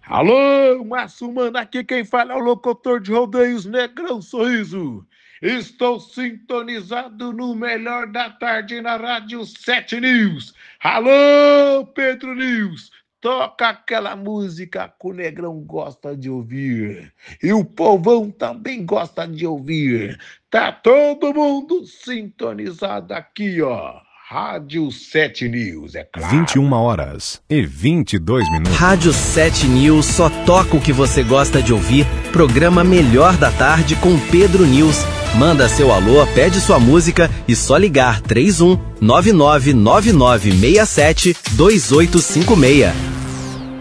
Alô, Márcio Mano, aqui quem fala é o locutor de rodeios Negrão Sorriso. Estou sintonizado no melhor da tarde na Rádio 7 News. Alô, Pedro News, toca aquela música que o Negrão gosta de ouvir. E o povão também gosta de ouvir. Tá todo mundo sintonizado aqui, ó. Rádio 7 News, é claro. 21h22. Rádio 7 News só toca o que você gosta de ouvir. Programa Melhor da Tarde com Pedro News. Manda seu alô, pede sua música e só ligar 31 999967 2856.